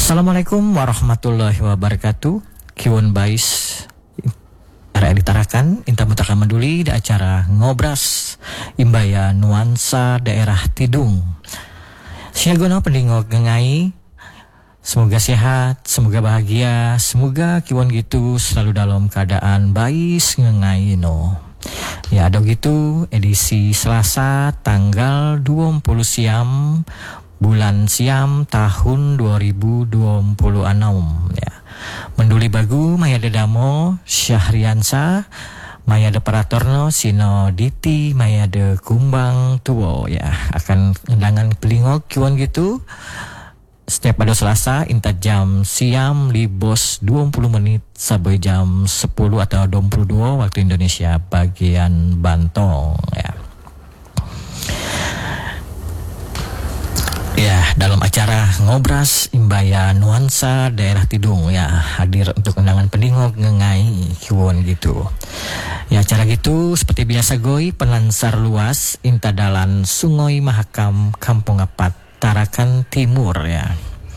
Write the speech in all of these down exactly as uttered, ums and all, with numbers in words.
Assalamualaikum warahmatullahi wabarakatuh. Kiwon Bais Ara ditarakan Inta Mutaka Manduli di acara Ngobras Imbaya Nuansa Daerah Tidung. Siagono pendingok gengai. Semoga sehat, semoga bahagia, semoga kiwon gitu selalu dalam keadaan bais ngengai no. Ya ada gitu edisi Selasa tanggal dua puluh Siam bulan Siam tahun dua ribu dua puluh enam ya. Menduli bagu Maya Dedamo Syahriansa Maya de Paratorno Sino Diti Maya de Kumbang Tuwo ya akan undangan pelingok kiwon gitu setiap pada Selasa inta jam siam libos dua puluh menit sampai jam sepuluh atau dua puluh dua waktu Indonesia bagian Bantong ya. Ya, dalam acara Ngobras Imbaya Nuansa Daerah Tidung ya, hadir untuk undangan pendingok ngengai kiwon gitu. Ya, acara gitu seperti biasa goi penlansar luas inta dalan Sungai Mahakam Kampung Apat Tarakan Timur ya.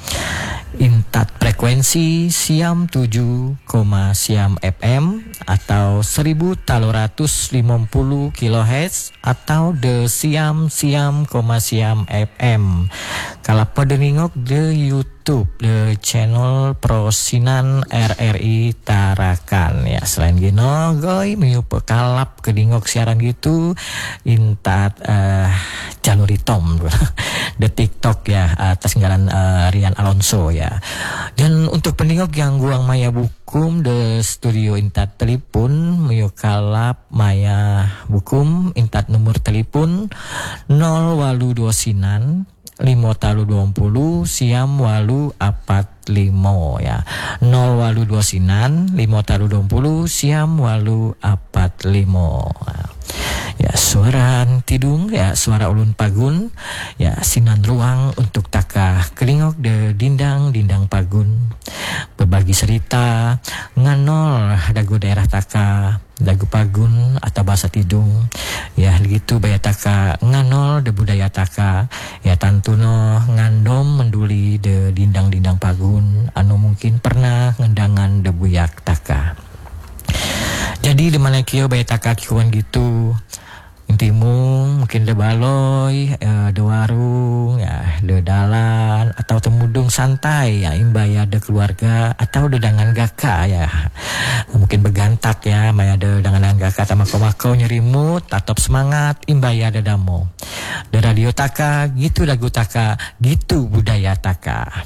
Intat frekuensi siam tujuh, siam F M atau seribu tiga ratus lima puluh kilohertz atau de siam siam, siam F M. Kalau pendeningok de YouTube de channel Prosinan R R I Tarakan ya. Selain gino goy miu pekalap kedingok siaran gitu intat uh, jalur hitam de TikTok ya atas nggalan uh, Rian Alonso ya. Dan untuk pendingok yang guang Maya Bukum de studio intat telepon miu kalap Maya Bukum intat nomor telepon nol walu dua sinan lima talu dua puluh siam walu apat limo ya. Nol walu dua sinan lima talu dua puluh siam walu apat limo ya. Suara tidung ya, suara ulun pagun ya, sinan ruang untuk taka kelingok de dindang dindang pagun berbagi cerita nganol dagu daerah taka dagu pagun atau bahasa tidung ya gitu baya taka nganol de budaya taka ya tantuno ngandom menduli de dindang dindang pagun anu mungkin pernah ngendangan de buyak taka. Jadi di mana kieu baya taka kieuan gitu intimu mungkin de baloy, e, de warung, ya, de dalan atau temudung santai ya, imbaya de keluarga atau de dangan gaka ya. Mungkin begantak ya, maya de dangan gaka ta mako-mako nyerimut, tatop semangat imbaya de damo. De radio taka gitu lagu taka, gitu budaya taka.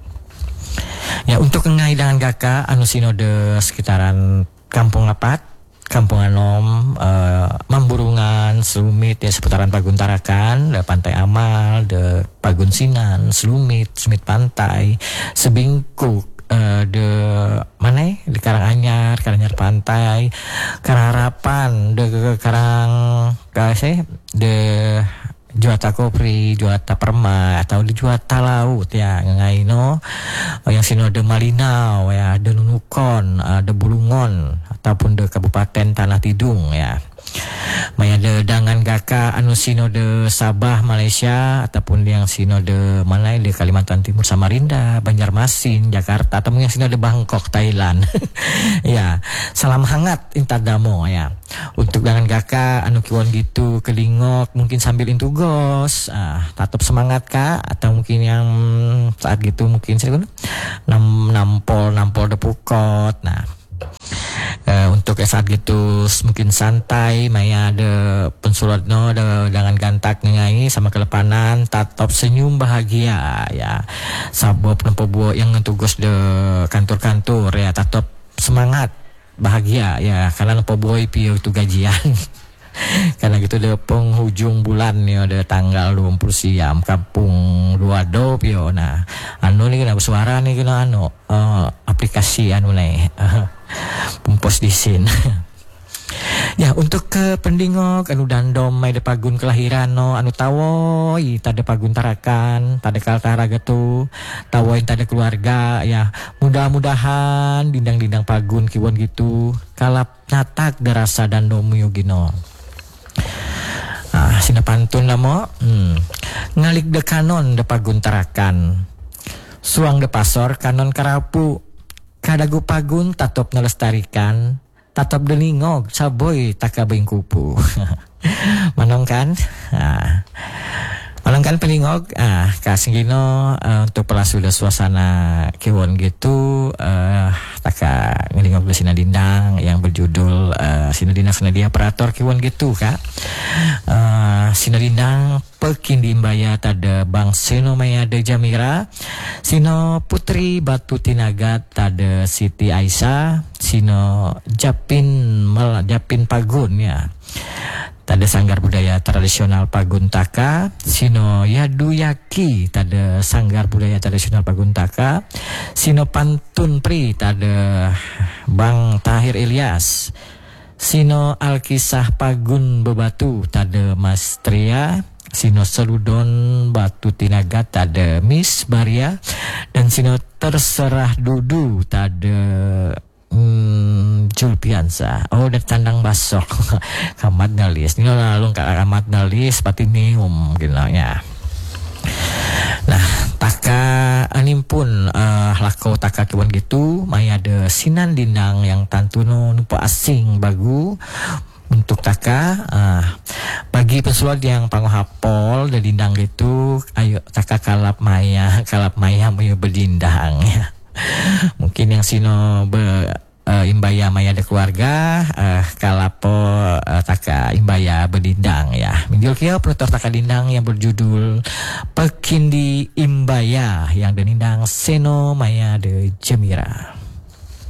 Ya untuk ngai dangan gaka anu sino de sekitaran Kampung Apat Kampung Anom, uh, Mamburungan, Selumit ya seputaran Pagun Tarakan, de Pantai Amal, de Pagun Sinan, Selumit, Selumit Pantai, Sebingkuk, uh, de mana? Di Karanganyar, Karanganyar Pantai, Karaharapan, de Karang kasih, de Juata Kopri, Juata Perma atau di Juata Laut ya ngaino yang sino de Malinau ya, de Nunukon, uh, de Bulungon ataupun de Kabupaten Tanah Tidung ya. Maya de dangan gaka anu sino de Sabah Malaysia ataupun yang sino de mana de Kalimantan Timur Samarinda, Banjarmasin, Jakarta atau yang sino de Bangkok Thailand. Ya, salam hangat intadamo ya. Untuk dangan gaka anu kiwon gitu kelingok mungkin sambil intugos, ah tatap semangat kak atau mungkin yang saat gitu mungkin saya nam nampol nampol de pukot. Nah, Uh, untuk saat gitu mungkin santai maya de pensulatno de dengan gantak ngai sama kelepanan tatop senyum bahagia ya sabob nempo buo yang ngetugos de kantor-kantor ya tatop semangat bahagia ya karena nempo buo pieu itu gajian. Karena gitu de penghujung bulan ya de tanggal dua puluh siam Kampung Duado pio. Nah anu nih kena suara nih kena anu uh, aplikasi anu nih uh, pumpos disin. Ya untuk ke pendingok anu dandom may de pagun kelahiran no anu tawoy tade pagun tarakan tade kaltara gitu tawoy tade keluarga ya mudah-mudahan dindang-dindang pagun kiwon gitu kalap nyatak derasa dandom yugino. Ah, sina pantun lah mo hmm. Ngalik de kanon de pagun tarakan Suang de pasor kanon karapu kadagu pagun tatop nelestarikan tatop deningog saboy takabing kupu. Manong kan? Nah, manong kan peningog ah kasingino uh, untuk pelasuda suasana kiwon gitu uh, taka ngelingog di Sina Dindang yang berjudul uh, Sina Dindang Senadia Operator kiwon gitu kak. Uh, Sina Dindang pekin di Imbaya tada Bang Seno Maya de Jamira, Sino Putri Batu Tinaga tada Siti Aisyah, Sino Japin Mal Japin Pagun ya. Tada Sanggar Budaya Tradisional Paguntaka, Sino Yaduyaki tada Sanggar Budaya Tradisional Paguntaka, Sino Pantun Pri tada Bang Tahir Ilyas, Sino Alkisah Pagun Bebatu tada Mas Tria, Sino Seludon Batu Tinaga tada Miss Baria, dan Sino Terserah Dudu tada Hmm, Julpiansa. Oh, dan tandang basok. Kamat nalis. Ini lalu kamat nalis patinium gitu ya. Nah, taka animpun uh, lako taka kiwan gitu, maya ada Sinan Dindang yang tantuno nupa asing bagu untuk taka uh, bagi pesulap yang pangohapol dan dindang gitu, ayo taka kalap maya, kalap maya mayo berdindang ya. Mungkin yang sino be uh, imbaya maya de keluarga uh, kalapo uh, taka imbaya bedindang ya. Minggil kia penutur taka dindang yang berjudul Pekindi Imbaya yang denindang Seno Maya de Jamira.